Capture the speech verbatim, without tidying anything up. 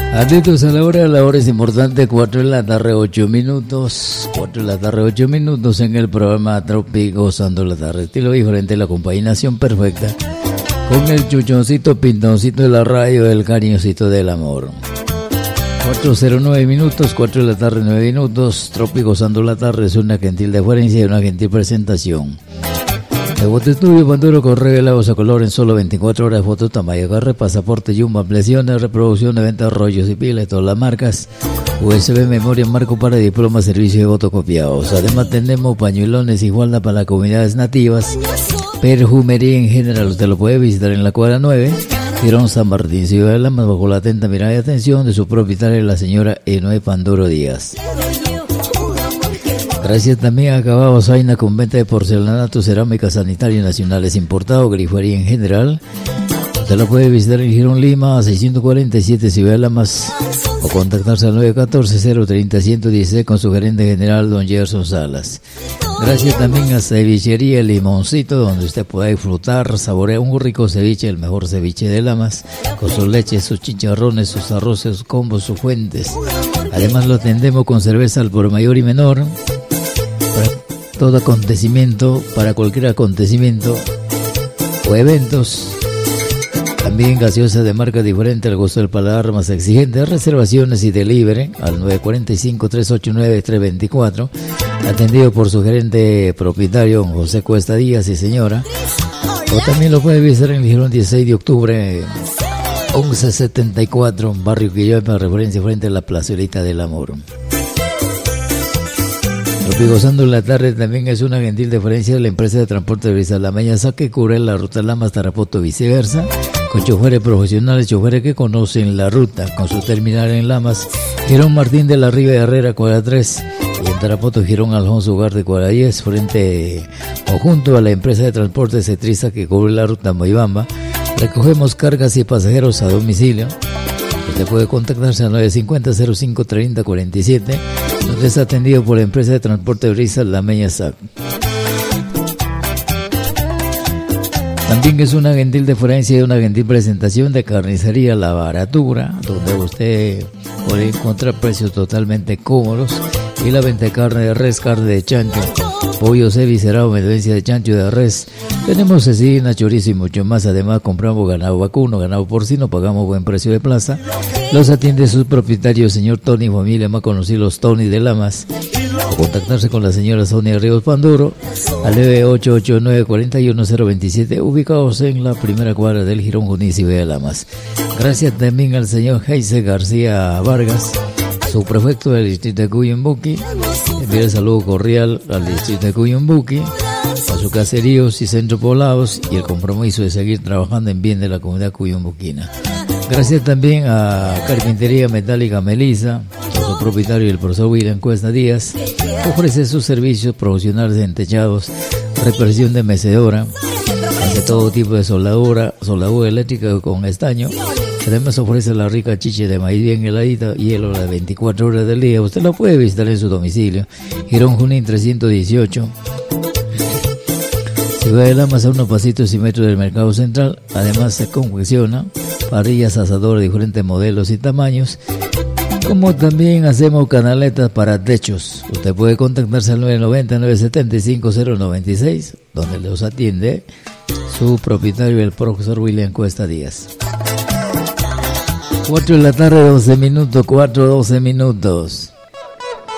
Atentos a la hora, la hora es importante, cuatro de la tarde, ocho minutos, cuatro de la tarde, ocho minutos en el programa Trópico Gozando la Tarde, estilo diferente, la compañinación perfecta, con el chuchoncito, pintoncito de la radio, el cariñosito del amor. cuatro cero nueve minutos, cuatro de la tarde, nueve minutos, Trópico Gozando la Tarde es una gentil deferencia y una gentil presentación. El voto estudio, Panduro, correo, lagos a color en solo veinticuatro horas, foto, tamaño, agarre, pasaporte, yumba, ampliaciones, reproducción, ventas, rollos y pilas, todas las marcas, U S B, memoria, marco para diploma, servicio de voto copiados. Además tenemos pañuelones y guarda para las comunidades nativas, perfumería en general, usted lo puede visitar en la cuadra nueve, Girón San Martín, Ciudad de Lamas, bajo la atenta mirada y atención de su propietaria, la señora Enoe Panduro Díaz. Gracias también a Acabados Zaina con venta de porcelanato, cerámica, sanitario nacionales importado, grifería en general. Usted lo puede visitar en Girón Lima, seiscientos cuarenta y siete Ciudad de Lamas, o contactarse al nueve uno cuatro, cero tres cero, uno uno seis con su gerente general, don Gerson Salas. Gracias también a Cevichería Limoncito, donde usted puede disfrutar, saborear un rico ceviche, el mejor ceviche de Lamas, con sus leches, sus chicharrones, sus arroces, sus combos, sus fuentes. Además lo atendemos con cerveza al por mayor y menor, para todo acontecimiento, para cualquier acontecimiento o eventos. También gaseosa de marca diferente, al gusto del paladar más exigente. Reservaciones y delivery al nueve cuatro cinco, tres ocho nueve, tres dos cuatro, atendido por su gerente propietario José Cuesta Díaz y señora. O también lo puede visitar en el Girón dieciséis de octubre once setenta y cuatro, barrio Quilloy, para referencia frente a la plazoleta del amor. Trópico Gozando la Tarde también es una gentil deferencia de la empresa de transporte de Brisa La Meñaza, que cubre la ruta Lamas Tarapoto viceversa, con choferes profesionales, choferes que conocen la ruta, con su terminal en Lamas, Girón Martín de la Riva de Herrera, cuadra tres, y en Tarapoto, Girón Alfonso Ugarte, cuadra diez, frente o junto a la empresa de transporte Cetriza, que cubre la ruta Moibamba. Recogemos cargas y pasajeros a domicilio. Usted puede contactarse al nueve cinco cero, cero cinco tres cero cuatro siete, donde es atendido por la empresa de transporte Brisa La Meñaza. También es una gentil deferencia y una gentil presentación de Carnicería La Baratura, donde usted puede encontrar precios totalmente cómodos y la venta de carne de res, carne de chancho, pollo cevicerado, menudencia de chancho, de res. Tenemos cecina, chorizo y mucho más. Además compramos ganado vacuno, ganado porcino, pagamos buen precio de plaza. Los atiende su propietario, señor Tony, familia más conocidos los Tony de Lamas. O contactarse con la señora Sonia Ríos Panduro al nueve ocho ocho nueve, cuatro uno cero dos siete, ubicados en la primera cuadra del Girón Junici de Lamas. Gracias también al señor Heise García Vargas, su prefecto del distrito de Cuyumbuqui. Envía el saludo cordial al distrito de Cuyumbuqui, a sus caseríos y centros poblados, y el compromiso de seguir trabajando en bien de la comunidad cuyumbuquina. Gracias también a Carpintería Metálica Melisa, a su propietario, el profesor William Cuesta Díaz, que ofrece sus servicios profesionales en techados, reparación de mecedora, hace todo tipo de soldadura, soldadura eléctrica con estaño. Además ofrece la rica chiche de maíz bien heladita, hielo las veinticuatro horas del día. Usted lo puede visitar en su domicilio, Girón Junín trescientos dieciocho, Ciudad de Lamas, a unos pasitos y metros del mercado central. Además se confecciona parrillas, asadores de diferentes modelos y tamaños, como también hacemos canaletas para techos. Usted puede contactarse al nueve nueve cero, nueve siete cinco, cero nueve seis, donde los atiende su propietario, el profesor William Cuesta Díaz. cuatro de la tarde, doce minutos, cuatro, doce minutos.